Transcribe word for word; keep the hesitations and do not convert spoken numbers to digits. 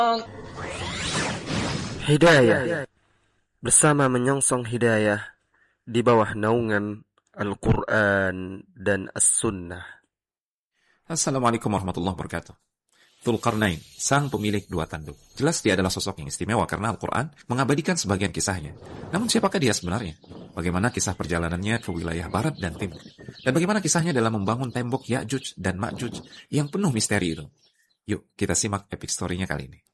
Hidayah bersama menyongsong hidayah di bawah naungan Al-Quran dan As-Sunnah. Assalamualaikum warahmatullahi wabarakatuh. Dzulqarnain, sang pemilik dua tanduk. Jelas dia adalah sosok yang istimewa karena Al-Quran mengabadikan sebagian kisahnya. Namun siapakah dia sebenarnya? Bagaimana kisah perjalanannya ke wilayah barat dan timur? Dan bagaimana kisahnya dalam membangun tembok Ya'juj dan Ma'juj yang penuh misteri itu? Yuk kita simak epic story-nya kali ini.